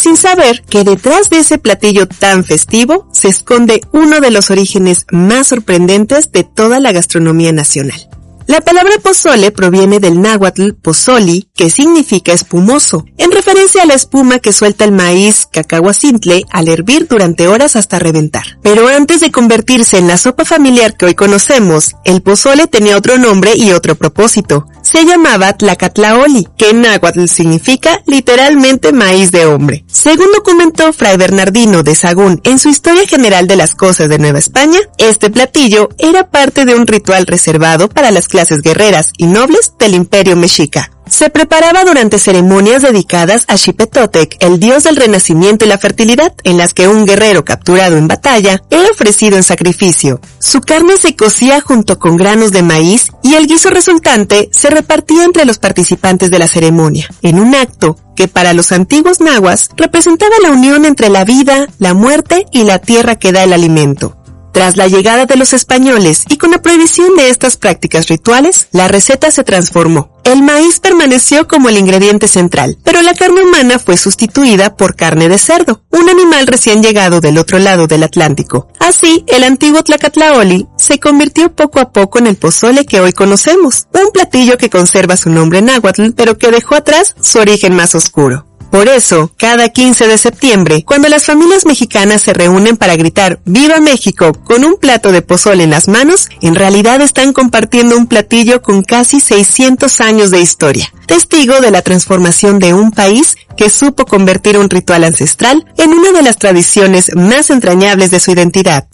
sin saber que detrás de ese platillo tan festivo se esconde uno de los orígenes más sorprendentes de toda la gastronomía nacional. La palabra pozole proviene del náhuatl pozoli, que significa espumoso, en referencia a la espuma que suelta el maíz cacahuacintle al hervir durante horas hasta reventar. Pero antes de convertirse en la sopa familiar que hoy conocemos, el pozole tenía otro nombre y otro propósito. Se llamaba tlacatlaoli, que en náhuatl significa literalmente maíz de hombre. Según documentó Fray Bernardino de Sahagún en su Historia General de las Cosas de Nueva España, este platillo era parte de un ritual reservado para las clases guerreras y nobles del Imperio Mexica. Se preparaba durante ceremonias dedicadas a Xipetotec, el dios del renacimiento y la fertilidad, en las que un guerrero capturado en batalla era ofrecido en sacrificio. Su carne se cocía junto con granos de maíz y el guiso resultante se repartía entre los participantes de la ceremonia, en un acto que para los antiguos nahuas representaba la unión entre la vida, la muerte y la tierra que da el alimento. Tras la llegada de los españoles y con la prohibición de estas prácticas rituales, la receta se transformó. El maíz permaneció como el ingrediente central, pero la carne humana fue sustituida por carne de cerdo, un animal recién llegado del otro lado del Atlántico. Así, el antiguo tlacatlaoli se convirtió poco a poco en el pozole que hoy conocemos, un platillo que conserva su nombre náhuatl, pero que dejó atrás su origen más oscuro. Por eso, cada 15 de septiembre, cuando las familias mexicanas se reúnen para gritar ¡Viva México! Con un plato de pozole en las manos, en realidad están compartiendo un platillo con casi 600 años de historia, testigo de la transformación de un país que supo convertir un ritual ancestral en una de las tradiciones más entrañables de su identidad.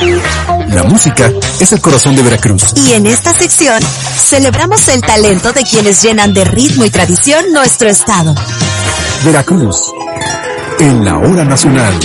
La música es el corazón de Veracruz. Y en esta sección, celebramos el talento de quienes llenan de ritmo y tradición nuestro estado. Veracruz, en la hora nacional.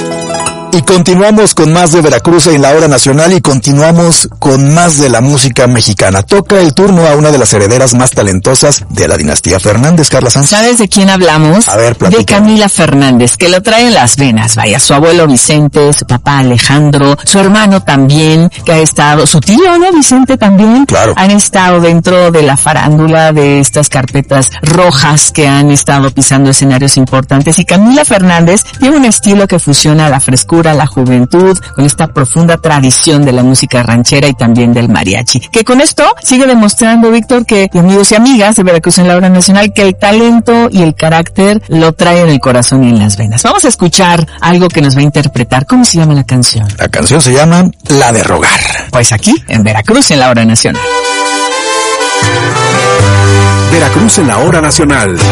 Y continuamos con más de Veracruz en la hora nacional y continuamos con más de la música mexicana. Toca el turno a una de las herederas más talentosas de la dinastía Fernández, Carla Sanz. ¿Sabes de quién hablamos? A ver, platica. De Camila Fernández, que lo trae en las venas. Vaya, su abuelo Vicente, su papá Alejandro, su hermano también, que ha estado, su tío, ¿no? Vicente también. Claro. Han estado dentro de la farándula de estas carpetas rojas que han estado pisando escenarios importantes. Y Camila Fernández tiene un estilo que fusiona la frescura, la juventud, con esta profunda tradición de la música ranchera y también del mariachi. Que con esto sigue demostrando, Víctor, que amigos y amigas de Veracruz en la hora nacional, que el talento y el carácter lo trae en el corazón y en las venas. Vamos a escuchar algo que nos va a interpretar. ¿Cómo se llama la canción? La canción se llama La de Rogar. Pues aquí, en Veracruz en la hora nacional. Veracruz en la hora nacional.